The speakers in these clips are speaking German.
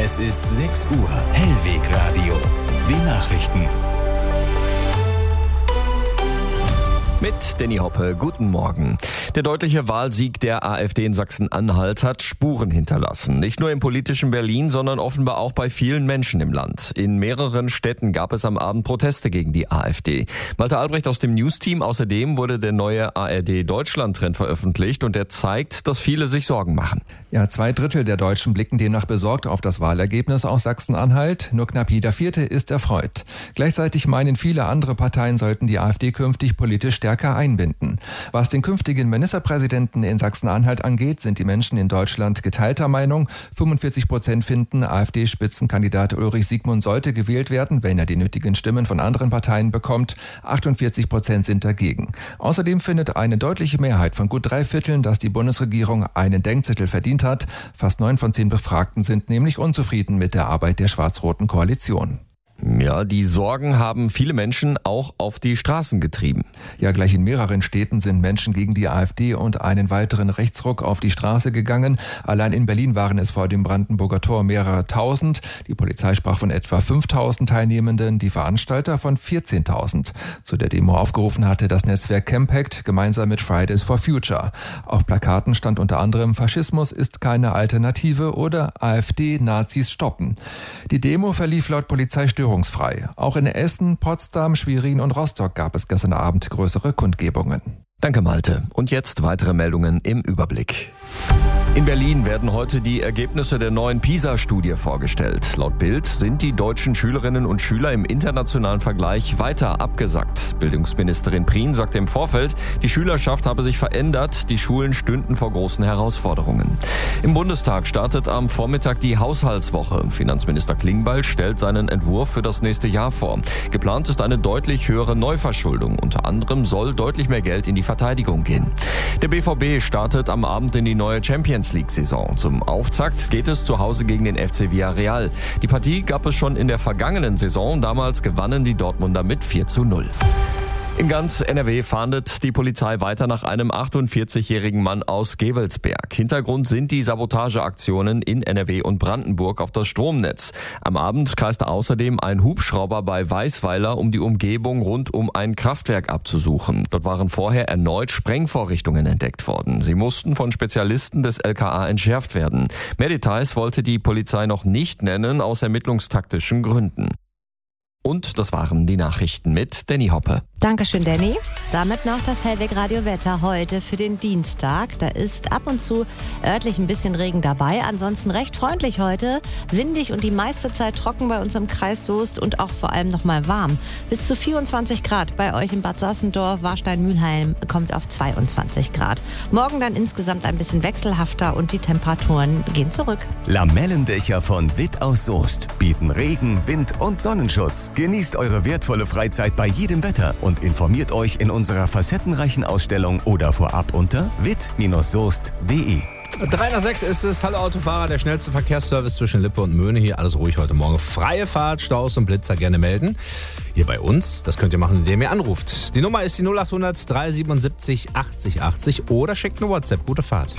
Es ist 6 Uhr. Hellweg Radio. Die Nachrichten. Mit Danny Hoppe, guten Morgen. Der deutliche Wahlsieg der AfD in Sachsen-Anhalt hat Spuren hinterlassen. Nicht nur im politischen Berlin, sondern offenbar auch bei vielen Menschen im Land. In mehreren Städten gab es am Abend Proteste gegen die AfD. Malte Albrecht aus dem News-Team. Außerdem wurde der neue ARD-Deutschland-Trend veröffentlicht und der zeigt, dass viele sich Sorgen machen. Ja, 2/3 der Deutschen blicken demnach besorgt auf das Wahlergebnis aus Sachsen-Anhalt. Nur knapp jeder Vierte ist erfreut. Gleichzeitig meinen viele andere Parteien sollten die AfD künftig politisch stärker einbinden. Was den künftigen Ministerpräsidenten in Sachsen-Anhalt angeht, sind die Menschen in Deutschland geteilter Meinung. 45% finden, AfD-Spitzenkandidat Ulrich Siegmund sollte gewählt werden, wenn er die nötigen Stimmen von anderen Parteien bekommt. 48% sind dagegen. Außerdem findet eine deutliche Mehrheit von gut 3/4, dass die Bundesregierung einen Denkzettel verdient hat. Fast 9 von 10 Befragten sind nämlich unzufrieden mit der Arbeit der schwarz-roten Koalition. Ja, die Sorgen haben viele Menschen auch auf die Straßen getrieben. Ja, gleich in mehreren Städten sind Menschen gegen die AfD und einen weiteren Rechtsruck auf die Straße gegangen. Allein in Berlin waren es vor dem Brandenburger Tor mehrere Tausend. Die Polizei sprach von etwa 5.000 Teilnehmenden, die Veranstalter von 14.000. Zu der Demo aufgerufen hatte das Netzwerk Campact gemeinsam mit Fridays for Future. Auf Plakaten stand unter anderem: Faschismus ist keine Alternative oder AfD Nazis stoppen. Die Demo verlief laut Polizei störungsfrei. Auch in Essen, Potsdam, Schwerin und Rostock gab es gestern Abend größere Kundgebungen. Danke, Malte. Und jetzt weitere Meldungen im Überblick. In Berlin werden heute die Ergebnisse der neuen PISA-Studie vorgestellt. Laut Bild sind die deutschen Schülerinnen und Schüler im internationalen Vergleich weiter abgesackt. Bildungsministerin Prien sagte im Vorfeld, die Schülerschaft habe sich verändert, die Schulen stünden vor großen Herausforderungen. Im Bundestag startet am Vormittag die Haushaltswoche. Finanzminister Klingbeil stellt seinen Entwurf für das nächste Jahr vor. Geplant ist eine deutlich höhere Neuverschuldung. Unter anderem soll deutlich mehr Geld in die Verteidigung gehen. Der BVB startet am Abend in die neue Champions-League-Saison. Zum Auftakt geht es zu Hause gegen den FC Villarreal. Die Partie gab es schon in der vergangenen Saison. Damals gewannen die Dortmunder mit 4:0. In ganz NRW fahndet die Polizei weiter nach einem 48-jährigen Mann aus Gevelsberg. Hintergrund sind die Sabotageaktionen in NRW und Brandenburg auf das Stromnetz. Am Abend kreiste außerdem ein Hubschrauber bei Weißweiler, um die Umgebung rund um ein Kraftwerk abzusuchen. Dort waren vorher erneut Sprengvorrichtungen entdeckt worden. Sie mussten von Spezialisten des LKA entschärft werden. Mehr Details wollte die Polizei noch nicht nennen, aus ermittlungstaktischen Gründen. Und das waren die Nachrichten mit Danny Hoppe. Dankeschön, Danny. Damit noch das Hellweg Radio Wetter heute für den Dienstag. Da ist ab und zu örtlich ein bisschen Regen dabei. Ansonsten recht freundlich heute. Windig und die meiste Zeit trocken bei uns im Kreis Soest und auch vor allem noch mal warm. Bis zu 24 Grad bei euch in Bad Sassendorf. Warstein-Mülheim kommt auf 22 Grad. Morgen dann insgesamt ein bisschen wechselhafter und die Temperaturen gehen zurück. Lamellendächer von Witt aus Soest bieten Regen, Wind und Sonnenschutz. Genießt eure wertvolle Freizeit bei jedem Wetter und informiert euch in unserer facettenreichen Ausstellung oder vorab unter witt-soest.de. 3:06 ist es. Hallo Autofahrer, der schnellste Verkehrsservice zwischen Lippe und Möhne. Hier alles ruhig heute Morgen. Freie Fahrt, Staus und Blitzer gerne melden. Hier bei uns, das könnt ihr machen, indem ihr anruft. Die Nummer ist die 0800 377 80 80 oder schickt eine WhatsApp. Gute Fahrt.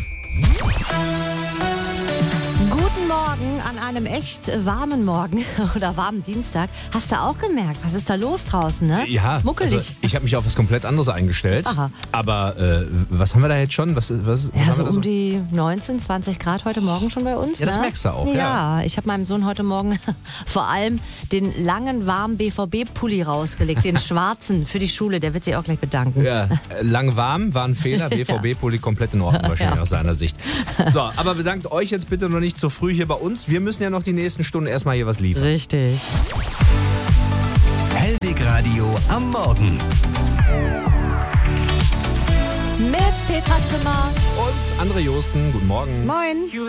Guten Morgen an einem echt warmen Morgen oder warmen Dienstag. Hast du auch gemerkt, was ist da los draußen, ne? Ja, muckelig. Also ich habe mich auf was komplett anderes eingestellt. Aha. Aber was haben wir da jetzt schon? Was Ja, haben so wir da um die 19, 20 Grad heute Morgen schon bei uns. Ja, das ne? merkst du auch, ja. Ja, ich habe meinem Sohn heute Morgen vor allem den langen, warmen BVB-Pulli rausgelegt, den schwarzen für die Schule. Der wird sich auch gleich bedanken. Ja, lang warm war ein Fehler. BVB-Pulli komplett in Ordnung wahrscheinlich aus seiner Sicht. So, aber bedankt euch jetzt bitte noch nicht zu früh hier bei uns. Wir müssen ja noch die nächsten Stunden erstmal hier was liefern. Richtig. Hellweg Radio am Morgen. Mit Petra Zimmer. Und André Josten, guten Morgen. Moin.